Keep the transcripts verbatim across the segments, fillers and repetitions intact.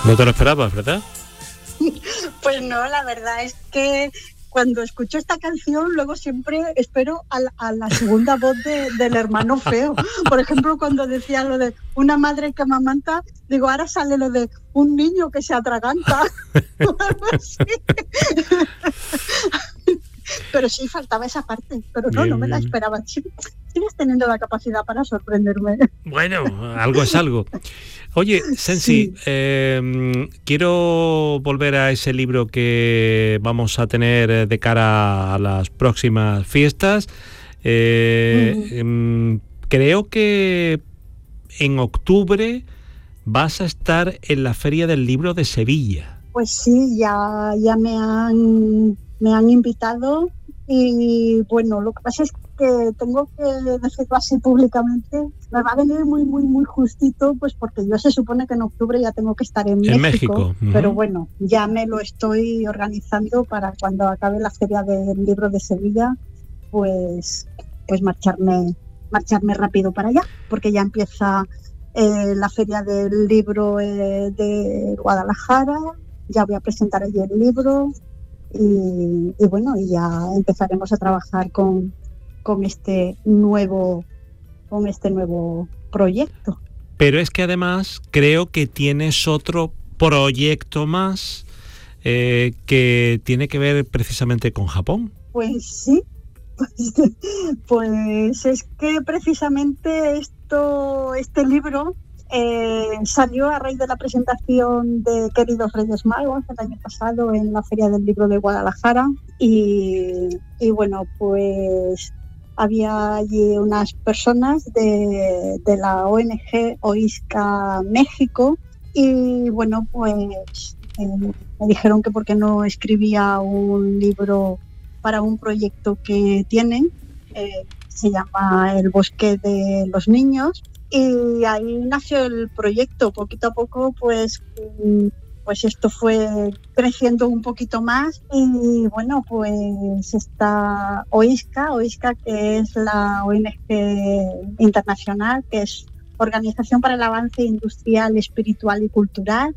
No te lo esperabas, ¿verdad? Pues no, la verdad es que cuando escucho esta canción, luego siempre espero a la, a la segunda voz de, del hermano feo. Por ejemplo, cuando decía lo de una madre que amamanta, digo, ahora sale lo de un niño que se atraganta. Pero sí faltaba esa parte, pero no, bien, no me la esperaba. Sí, sigues teniendo la capacidad para sorprenderme. Bueno, algo es algo. Oye, Sensi, sí. eh, quiero volver a ese libro que vamos a tener de cara a las próximas fiestas. Eh, uh-huh. eh, creo que en octubre vas a estar en la Feria del Libro de Sevilla. Pues sí, ya, ya me han... me han invitado y bueno, lo que pasa es que tengo que decirlo así públicamente, me va a venir muy, muy, muy justito, pues porque yo se supone que en octubre ya tengo que estar en, en México, México. Uh-huh. Pero bueno, ya me lo estoy organizando para cuando acabe la Feria del Libro de Sevilla, pues, pues marcharme, marcharme rápido para allá, porque ya empieza eh, la Feria del Libro eh, de Guadalajara, ya voy a presentar allí el libro. Y, y bueno, y ya empezaremos a trabajar con, con este nuevo con este nuevo proyecto. Pero es que además creo que tienes otro proyecto más eh, que tiene que ver precisamente con Japón. Pues sí, pues, pues es que precisamente esto este libro Eh, salió a raíz de la presentación de Queridos Reyes Magos el año pasado en la Feria del Libro de Guadalajara y, y bueno, pues había allí unas personas de, de la O N G OISCA México y bueno, pues eh, me dijeron que por qué no escribía un libro para un proyecto que tienen, eh, se llama El Bosque de los Niños. Y ahí nació el proyecto, poquito a poco pues, pues esto fue creciendo un poquito más y bueno, pues está OISCA, OISCA que es la O N G internacional, que es Organización para el Avance Industrial, Espiritual y Cultural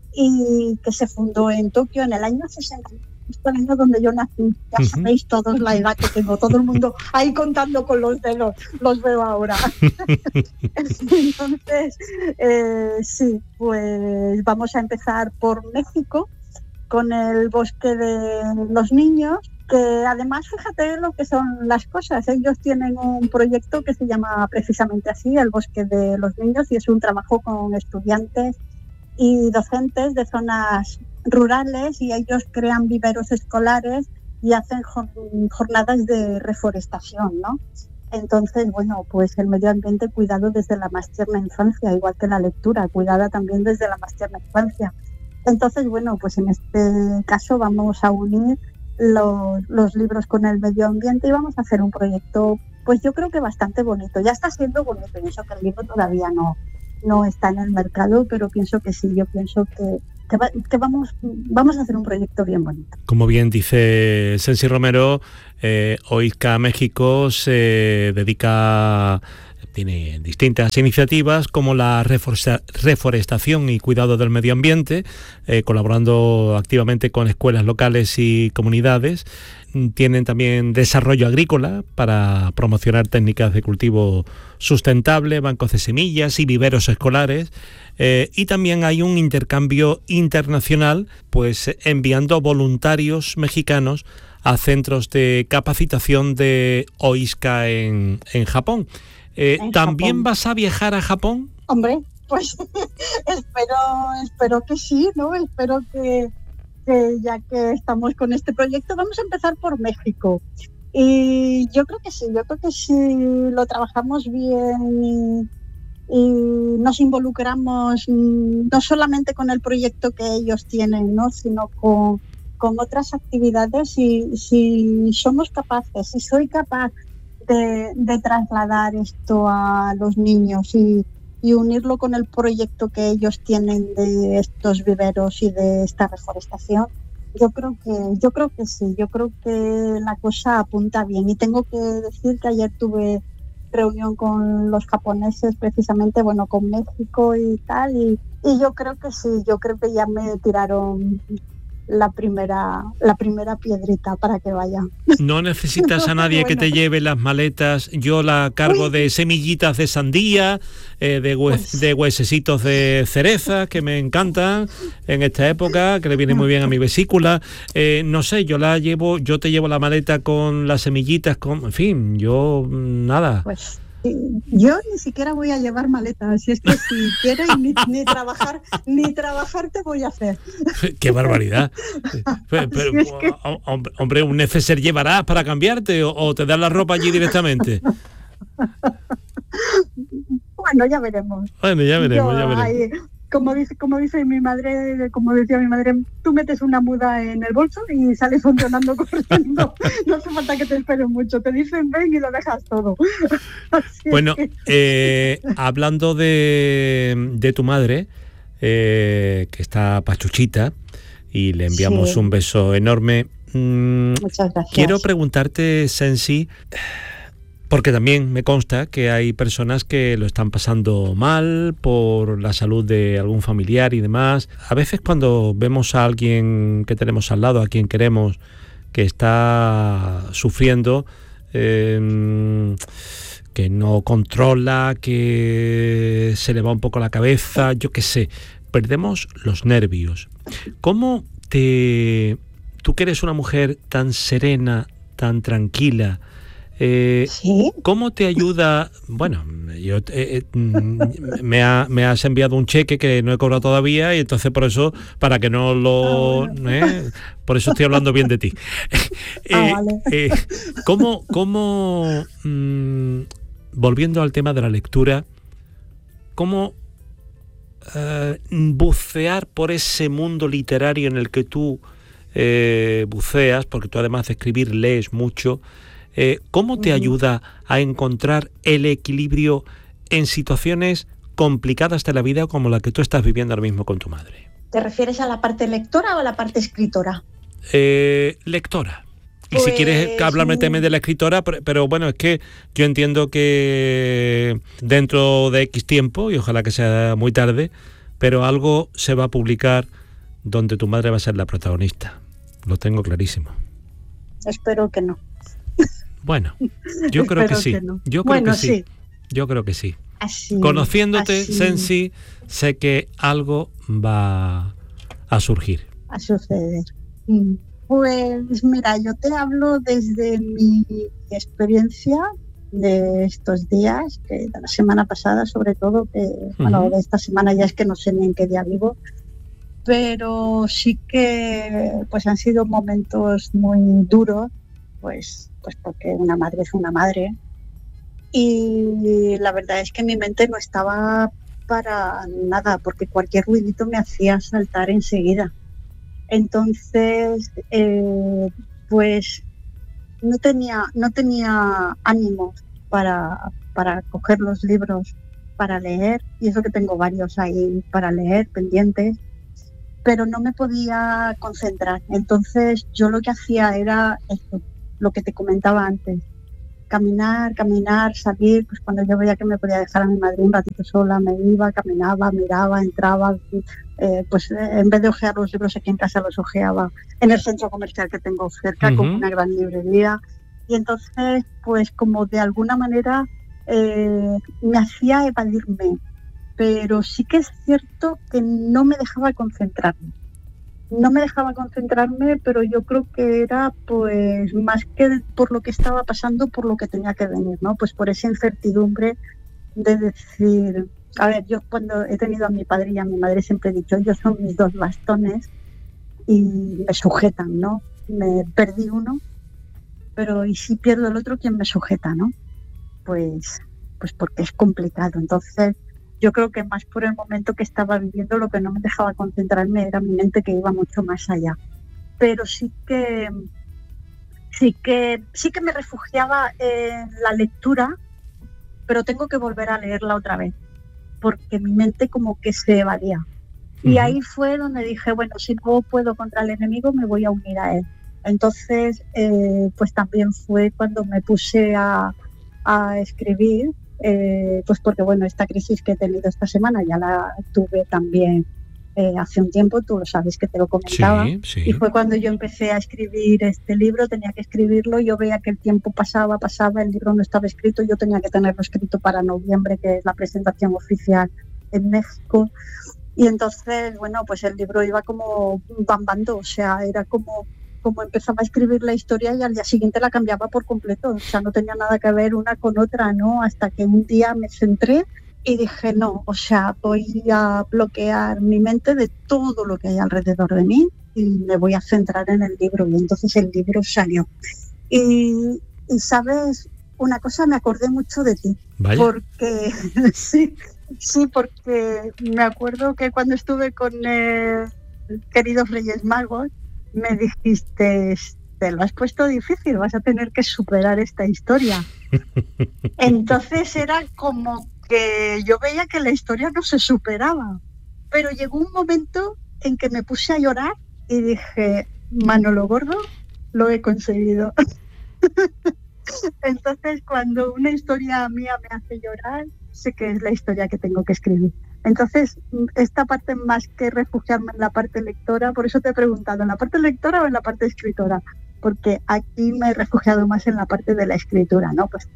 y que se fundó en Tokio en el año sesenta, justo el año donde yo nací. Ya uh-huh. Sabéis todos la edad que tengo, todo el mundo ahí contando con los dedos, los veo ahora. Entonces, eh, sí, pues vamos a empezar por México con el Bosque de los Niños, que además fíjate lo que son las cosas, ellos tienen un proyecto que se llama precisamente así, el Bosque de los Niños, y es un trabajo con estudiantes y docentes de zonas rurales y ellos crean viveros escolares y hacen jornadas de reforestación, ¿no? Entonces, bueno, pues el medio ambiente cuidado desde la más tierna infancia, igual que la lectura, cuidada también desde la más tierna infancia. Entonces, bueno, pues en este caso vamos a unir los, los libros con el medio ambiente y vamos a hacer un proyecto, pues yo creo que bastante bonito. Ya está siendo bonito, y eso que el libro todavía no, no está en el mercado, pero pienso que sí, yo pienso que Que, va, que vamos, vamos a hacer un proyecto bien bonito. Como bien dice Sensi Romero, eh, OISCA México se dedica, tiene distintas iniciativas como la reforesta, reforestación y cuidado del medio ambiente, eh, colaborando activamente con escuelas locales y comunidades. Tienen también desarrollo agrícola para promocionar técnicas de cultivo sustentable, bancos de semillas y viveros escolares. Eh, y también hay un intercambio internacional, pues enviando voluntarios mexicanos a centros de capacitación de OISCA en, en Japón. Eh, en ¿También Japón. Vas a viajar a Japón? Hombre, pues espero, espero que sí, ¿no? Espero que... que ya que estamos con este proyecto, vamos a empezar por México. Y yo creo que sí, yo creo que si lo trabajamos bien y, y nos involucramos no solamente con el proyecto que ellos tienen, ¿no? Sino con, con otras actividades, y si somos capaces, si soy capaz de, de trasladar esto a los niños y y unirlo con el proyecto que ellos tienen de estos viveros y de esta reforestación, yo creo que yo creo que sí, yo creo que la cosa apunta bien. Y tengo que decir que ayer tuve reunión con los japoneses precisamente, bueno, con México y tal, y, y yo creo que sí, yo creo que ya me tiraron la primera la primera piedrita para que vaya. No necesitas a nadie bueno. que te lleve las maletas. Yo la cargo Uy. de semillitas de sandía, eh, de, hue pues. de huesecitos de cereza, que me encantan en esta época, que le viene muy bien a mi vesícula. Eh, no sé, yo la llevo, yo te llevo la maleta con las semillitas, con, en fin, yo nada. Pues. Yo ni siquiera voy a llevar maletas, si es que si quieres ni, ni trabajar, ni trabajar te voy a hacer. ¡Qué barbaridad! Pero, pero, si es que... Hombre, un neceser llevarás para cambiarte o, o te das la ropa allí directamente. Bueno, ya veremos. Bueno, ya veremos, Yo, ya veremos. Ahí, como dice, como dice mi madre, como decía mi madre, tú metes una muda en el bolso y sales funcionando corriendo. No hace falta que te esperen mucho, te dicen ven y lo dejas todo. Así bueno, que... eh, hablando de, de tu madre, eh, que está pachuchita, y le enviamos sí. un beso enorme. Mm, Muchas gracias. Quiero preguntarte, Sensi, porque también me consta que hay personas que lo están pasando mal por la salud de algún familiar y demás. A veces cuando vemos a alguien que tenemos al lado, a quien queremos, que está sufriendo, eh, que no controla, que se le va un poco la cabeza, yo qué sé, perdemos los nervios. ¿Cómo te... tú que eres una mujer tan serena, tan tranquila, Eh, ¿Sí? ¿Cómo te ayuda? Bueno, yo eh, eh, me, ha, me has enviado un cheque que no he cobrado todavía y entonces por eso, para que no lo... Ah, bueno. eh, por eso estoy hablando bien de ti. eh, ah, vale. eh, ¿Cómo, cómo mmm, volviendo al tema de la lectura, cómo eh, bucear por ese mundo literario en el que tú eh, buceas, porque tú además de escribir lees mucho, Eh, ¿cómo te ayuda a encontrar el equilibrio en situaciones complicadas de la vida como la que tú estás viviendo ahora mismo con tu madre? ¿Te refieres a la parte lectora o a la parte escritora? Eh, lectora. Y pues... si quieres hablarme también de la escritora, pero, pero bueno, es que yo entiendo que dentro de X tiempo, y ojalá que sea muy tarde, pero algo se va a publicar donde tu madre va a ser la protagonista. Lo tengo clarísimo. Espero que no. Bueno, yo creo que sí. Que no. Yo creo bueno, que sí. sí. Yo creo que sí. Así, Conociéndote, así. Sensi, sé que algo va a surgir. A suceder. Pues mira, yo te hablo desde mi experiencia de estos días, que de la semana pasada sobre todo, que uh-huh. bueno, de esta semana ya es que no sé ni en qué día vivo, pero sí que pues han sido momentos muy duros, pues pues porque una madre es una madre y la verdad es que mi mente no estaba para nada porque cualquier ruidito me hacía saltar enseguida. Entonces eh, pues no tenía no tenía ánimos para, para coger los libros para leer, y eso que tengo varios ahí para leer pendientes, pero no me podía concentrar. Entonces yo lo que hacía era esto, lo que te comentaba antes, caminar, caminar, salir, pues cuando yo veía que me podía dejar a mi madre un ratito sola, me iba, caminaba, miraba, entraba, eh, pues eh, en vez de ojear los libros aquí en casa los ojeaba en el centro comercial que tengo cerca, uh-huh. con una gran librería, y entonces pues como de alguna manera eh, me hacía evadirme, pero sí que es cierto que no me dejaba concentrarme. No me dejaba concentrarme, pero yo creo que era pues más que por lo que estaba pasando, por lo que tenía que venir, ¿no? Pues por esa incertidumbre de decir, a ver, yo cuando he tenido a mi padre y a mi madre siempre he dicho, ellos son mis dos bastones y me sujetan, ¿no? Me perdí uno, pero y si pierdo el otro, ¿quién me sujeta, no? Pues, pues porque es complicado. Entonces yo creo que más por el momento que estaba viviendo, lo que no me dejaba concentrarme era mi mente, que iba mucho más allá. Pero sí que sí que sí que me refugiaba en la lectura, pero tengo que volver a leerla otra vez, porque mi mente como que se evadía. Uh-huh. Y ahí fue donde dije, bueno, si no puedo contra el enemigo, me voy a unir a él. Entonces, eh, pues también fue cuando me puse a, a escribir eh, pues porque bueno, esta crisis que he tenido esta semana ya la tuve también eh, hace un tiempo, tú lo sabes que te lo comentaba, sí, sí. y fue cuando yo empecé a escribir este libro, tenía que escribirlo, yo veía que el tiempo pasaba, pasaba, el libro no estaba escrito, yo tenía que tenerlo escrito para noviembre, que es la presentación oficial en México, y entonces, bueno, pues el libro iba como bambando, o sea, era como, como empezaba a escribir la historia y al día siguiente la cambiaba por completo, o sea, no tenía nada que ver una con otra, ¿no? Hasta que un día me centré y dije, no, o sea, voy a bloquear mi mente de todo lo que hay alrededor de mí y me voy a centrar en el libro. Y entonces el libro salió. Y, y ¿sabes? Una cosa, me acordé mucho de ti. Vaya. Porque, sí, sí, porque me acuerdo que cuando estuve con eh, Queridos Reyes Magos, me dijiste, te lo has puesto difícil, vas a tener que superar esta historia. Entonces era como que yo veía que la historia no se superaba, pero llegó un momento en que me puse a llorar y dije, Manolo Gordo, lo he conseguido. Entonces, cuando una historia mía me hace llorar, sé que es la historia que tengo que escribir. Entonces, esta parte, más que refugiarme en la parte lectora, por eso te he preguntado, ¿en la parte lectora o en la parte escritora? Porque aquí me he refugiado más en la parte de la escritura, ¿no? Pues,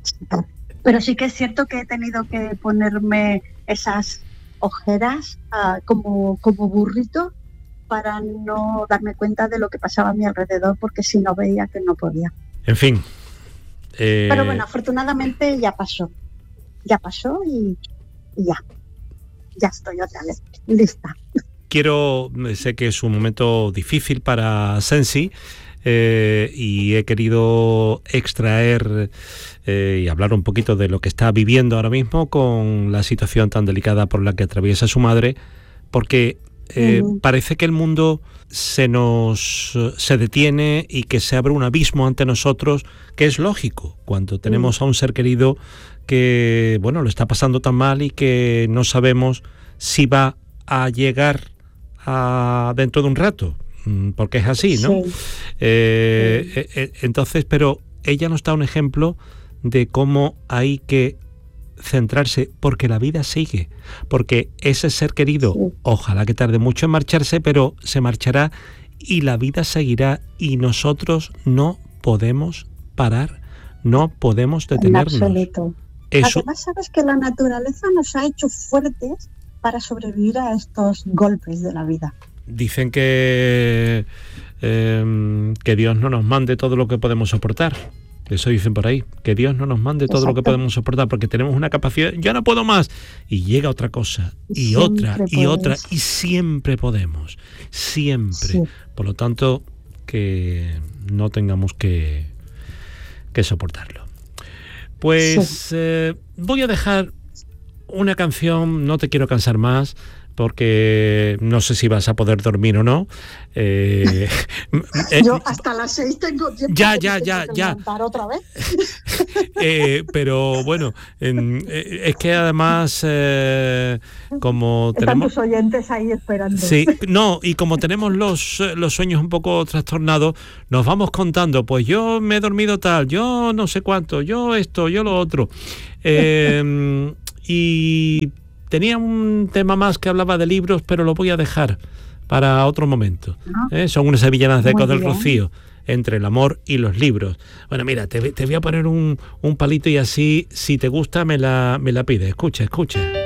pero sí que es cierto que he tenido que ponerme esas ojeras uh, como, como burrito para no darme cuenta de lo que pasaba a mi alrededor, porque si no veía que no podía. En fin. Eh... Pero bueno, afortunadamente ya pasó. Ya pasó y, y ya. Ya estoy otra vez lista. Quiero, sé que es un momento difícil para Sensi, Eh, y he querido extraer eh, y hablar un poquito de lo que está viviendo ahora mismo con la situación tan delicada por la que atraviesa su madre, porque eh, uh-huh. parece que el mundo se nos se detiene y que se abre un abismo ante nosotros, que es lógico cuando tenemos uh-huh. a un ser querido que, bueno, lo está pasando tan mal y que no sabemos si va a llegar a dentro de un rato. Porque es así, ¿no? Sí. Eh, sí. Eh, entonces, pero ella nos da un ejemplo de cómo hay que centrarse, porque la vida sigue, porque ese ser querido, sí. ojalá que tarde mucho en marcharse, pero se marchará y la vida seguirá y nosotros no podemos parar, no podemos detenernos. En absoluto. Eso... Además, sabes que la naturaleza nos ha hecho fuertes para sobrevivir a estos golpes de la vida. Dicen que eh, que Dios no nos mande todo lo que podemos soportar. Eso dicen por ahí, que Dios no nos mande todo Exacto. lo que podemos soportar, porque tenemos una capacidad, ya no puedo más, y llega otra cosa, y siempre otra, puedes. y otra, y siempre podemos, siempre. Sí. Por lo tanto, que no tengamos que, que soportarlo. Pues sí. eh, voy a dejar una canción, no te quiero cansar más, porque no sé si vas a poder dormir o no. Eh, Yo hasta las seis tengo tiempo. Ya, ya, ya, ya. Otra vez. eh, pero bueno, en, eh, es que además, eh, como Están tenemos... tus oyentes ahí esperando. Sí, no, y como tenemos los, los sueños un poco trastornados, nos vamos contando, pues yo me he dormido tal, yo no sé cuánto, yo esto, yo lo otro. Eh, y... Tenía un tema más que hablaba de libros, pero lo voy a dejar para otro momento. ¿Eh? Son unas sevillanas de Ecos del Rocío, entre el amor y los libros. Bueno, mira, te, te voy a poner un, un palito y así, si te gusta, me la, me la pides. Escucha, escucha.